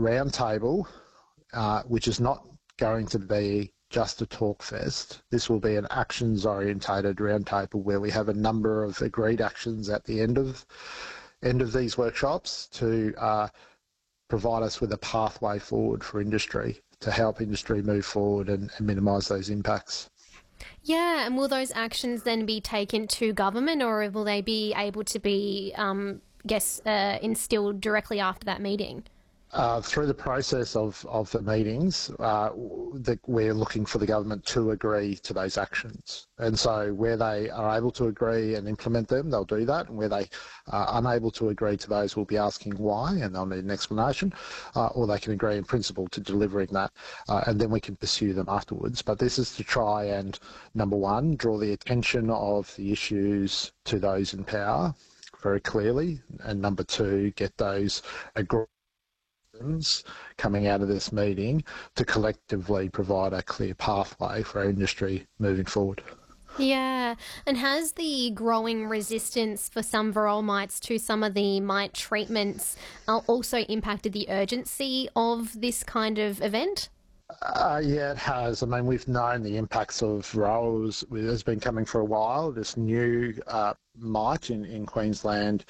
roundtable, which is not going to be just a talk fest. This will be an actions-orientated roundtable where we have a number of agreed actions at the end of these workshops to provide us with a pathway forward for industry to help industry move forward and minimise those impacts. Yeah, and will those actions then be taken to government, or will they be able to be, instilled directly after that meeting? Through the process of the meetings, we're looking for the government to agree to those actions. And so where they are able to agree and implement them, they'll do that. And where they are unable to agree to those, we'll be asking why, and they'll need an explanation, or they can agree in principle to delivering that, and then we can pursue them afterwards. But this is to try and, number one, draw the attention of the issues to those in power very clearly, and number two, get those agreements coming out of this meeting to collectively provide a clear pathway for our industry moving forward. Yeah, and has the growing resistance for some varroa mites to some of the mite treatments also impacted the urgency of this kind of event? Yeah, it has. I mean, we've known the impacts of varroas has been coming for a while. This new mite in Queensland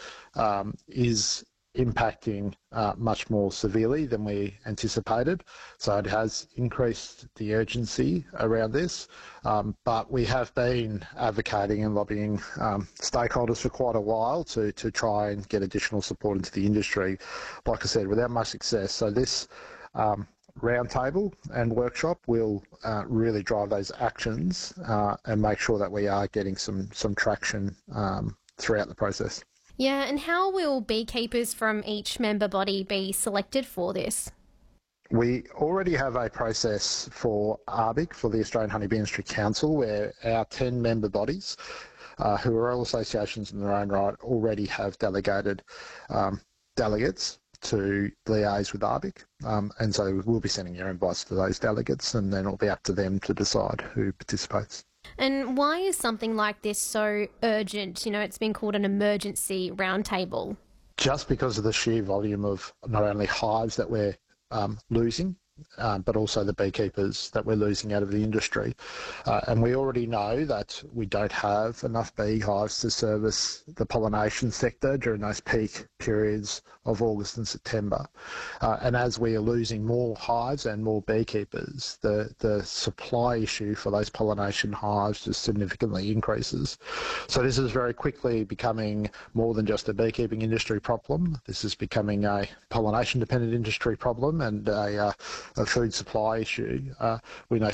is impacting much more severely than we anticipated. So it has increased the urgency around this. But we have been advocating and lobbying stakeholders for quite a while to try and get additional support into the industry. Like I said, without much success. So this roundtable and workshop will really drive those actions and make sure that we are getting some traction throughout the process. Yeah, and how will beekeepers from each member body be selected for this? We already have a process for ARBIC, for the Australian Honeybee Industry Council, where our 10 member bodies, who are all associations in their own right, already have delegated delegates to liaise with ARBIC. And so we'll be sending our invites to those delegates, and then it'll be up to them to decide who participates. And why is something like this so urgent? You know, it's been called an emergency roundtable. Just because of the sheer volume of not only hives that we're losing, but also the beekeepers that we're losing out of the industry. And we already know that we don't have enough beehives to service the pollination sector during those peak periods of August and September. And as we are losing more hives and more beekeepers, the supply issue for those pollination hives just significantly increases. So this is very quickly becoming more than just a beekeeping industry problem. This is becoming a pollination-dependent industry problem and a food supply issue. We know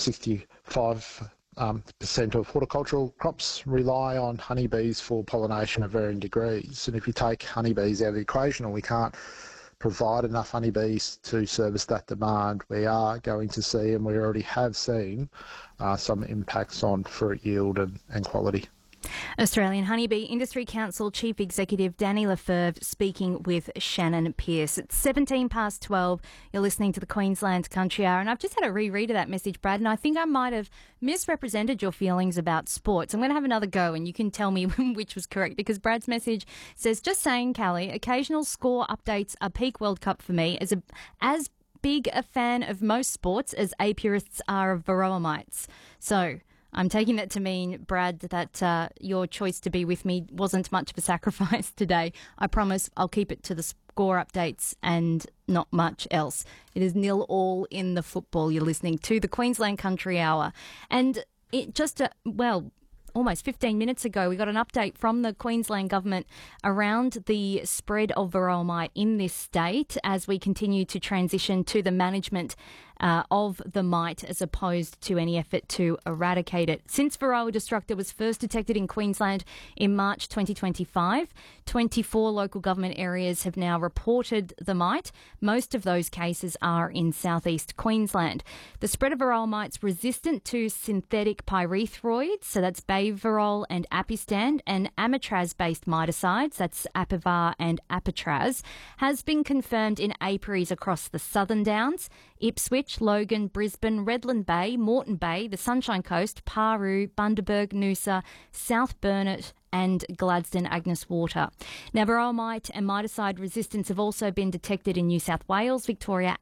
65% of horticultural crops rely on honeybees for pollination of varying degrees. And if you take honeybees out of the equation, or we can't provide enough honeybees to service that demand, we are going to see, and we already have seen, some impacts on fruit yield and quality. Australian Honeybee Industry Council Chief Executive Danny Lefebvre speaking with Shannon Pearce. It's 12:17. You're listening to the Queensland Country Hour, and I've just had a reread of that message, Brad, and I think I might have misrepresented your feelings about sports. I'm going to have another go, and you can tell me which was correct, because Brad's message says, just saying, Callie, occasional score updates are peak World Cup for me. As big a fan of most sports as apurists are of varroa mites. So I'm taking that to mean, Brad, that your choice to be with me wasn't much of a sacrifice today. I promise I'll keep it to the score updates and not much else. It is 0-all in the football. You're listening to the Queensland Country Hour. And it just, almost 15 minutes ago, we got an update from the Queensland Government around the spread of varroa mite in this state as we continue to transition to the management of the mite as opposed to any effort to eradicate it. Since Varroa destructor was first detected in Queensland in March 2025, 24 local government areas have now reported the mite. Most of those cases are in southeast Queensland. The spread of varroa mites resistant to synthetic pyrethroids, so that's Baverol and Apistan, and amitraz-based miticides, that's Apivar and Apitraz, has been confirmed in apiaries across the Southern Downs, Ipswich, Logan, Brisbane, Redland Bay, Moreton Bay, the Sunshine Coast, Paru, Bundaberg, Noosa, South Burnett and Gladstone Agnes Water. Now, varroa mite and miticide resistance have also been detected in New South Wales, Victoria